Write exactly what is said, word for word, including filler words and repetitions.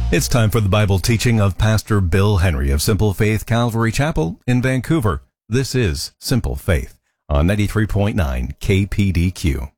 It's time for the Bible teaching of Pastor Bill Henry of Simple Faith Calvary Chapel in Vancouver. This is Simple Faith on ninety-three point nine K P D Q.